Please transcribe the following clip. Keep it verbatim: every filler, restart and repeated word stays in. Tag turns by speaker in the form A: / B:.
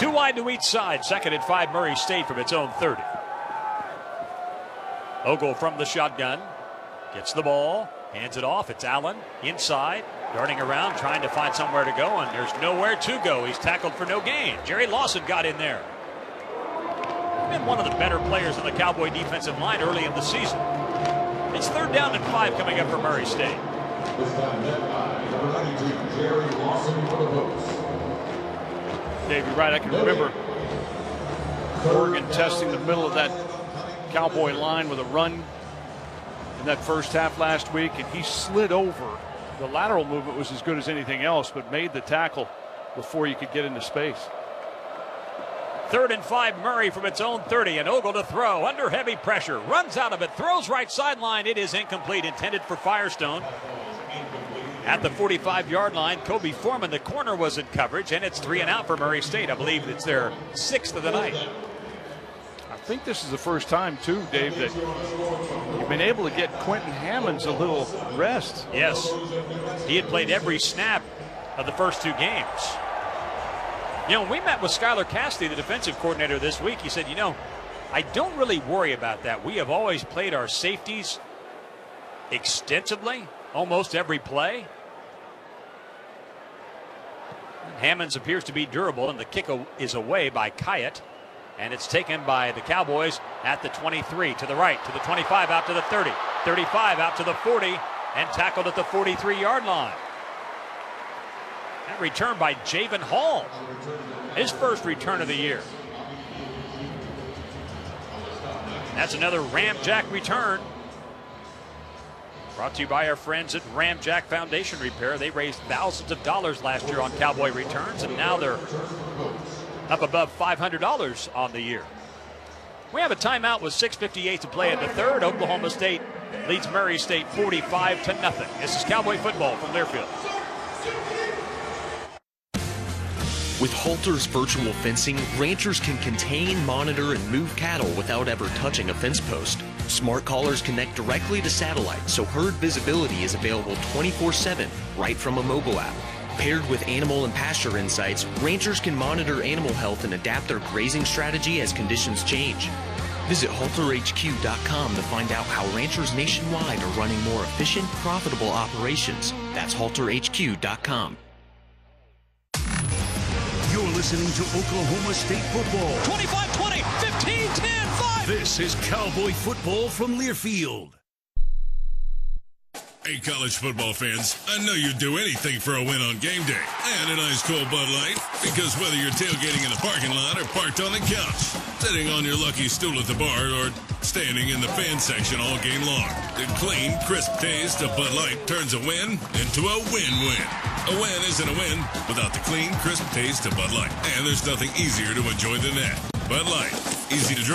A: Two wide to each side. Second and five, Murray State from its own thirty. Ogle from the shotgun. Gets the ball. Hands it off. It's Allen inside. Darting around, trying to find somewhere to go, and there's nowhere to go. He's tackled for no gain. Jerry Lawson got in there. Been one of the better players on the Cowboy defensive line early in the season. It's third down and five coming up for Murray State.
B: Dave, you're right. I can remember Oregon testing the middle of that Cowboy line with a run in that first half last week, and he slid over. The lateral movement was as good as anything else, but made the tackle before you could get into space.
A: Third and five, Murray from its own thirty, and Ogle to throw under heavy pressure. Runs out of it, throws right sideline. It is incomplete, intended for Firestone. At the forty-five-yard line, Kobe Foreman, the corner, was in coverage, and it's three and out for Murray State. I believe it's their sixth of the night.
B: I think this is the first time, too, Dave, that you've been able to get Quentin Hammonds a little rest.
A: Yes. He had played every snap of the first two games. You know, when we met with Skylar Cassidy, the defensive coordinator, this week, he said, you know, I don't really worry about that. We have always played our safeties extensively, almost every play. Hammonds appears to be durable, and the kick is away by Kyatt. And it's taken by the Cowboys at the twenty-three, to the right, to the twenty-five, out to the thirty, thirty-five, out to the forty, and tackled at the forty-three-yard line. And returned by Javen Hall, his first return of the year. That's another Ramjack return. Brought to you by our friends at Ramjack Foundation Repair. They raised thousands of dollars last year on Cowboy returns, and now they're up above five hundred dollars on the year. We have a timeout with six fifty-eight to play in the third. Oklahoma State leads Murray State forty-five to nothing. This is Cowboy football from Learfield.
C: With Halter's virtual fencing, ranchers can contain, monitor, and move cattle without ever touching a fence post. Smart collars connect directly to satellite, so herd visibility is available twenty-four seven right from a mobile app. Paired with animal and pasture insights, ranchers can monitor animal health and adapt their grazing strategy as conditions change. Visit halter H Q dot com to find out how ranchers nationwide are running more efficient, profitable operations. That's halter H Q dot com.
D: You're listening to Oklahoma State football.
A: twenty-five twenty, fifteen ten, five.
D: This is Cowboy football from Learfield.
E: Hey, college football fans, I know you'd do anything for a win on game day and an ice cold Bud Light, because whether you're tailgating in the parking lot or parked on the couch, sitting on your lucky stool at the bar, or standing in the fan section all game long, the clean, crisp taste of Bud Light turns a win into a win-win. A win isn't a win without the clean, crisp taste of Bud Light, and there's nothing easier to enjoy than that. Bud Light, easy to drink.